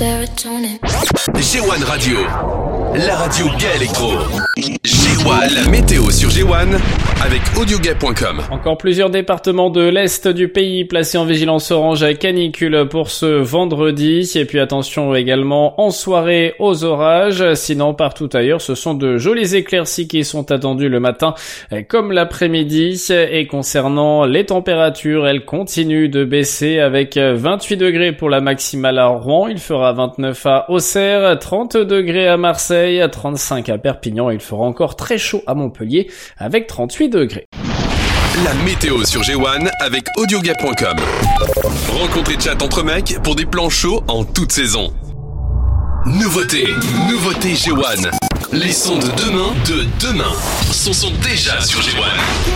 serotonin. G1 Radio, la radio gay électro. G1, la météo sur G1 avec audiogay.com. Encore plusieurs départements de l'Est du pays placés en vigilance orange à canicule pour ce vendredi. Et puis attention également en soirée aux orages. Sinon, partout ailleurs, ce sont de jolies éclaircies qui sont attendues le matin comme l'après-midi. Et concernant les températures, elles continuent de baisser avec 28 degrés pour la maximale à Rouen. Il fera 29 à Auxerre, 30 degrés à Marseille, 35 à Perpignan. Il fera encore très chaud à Montpellier avec 38 degrés. La météo sur G1 avec audiogay.com. Rencontre et chat entre mecs pour des plans chauds en toute saison. Nouveauté G1. Les sons de demain sont déjà sur G1.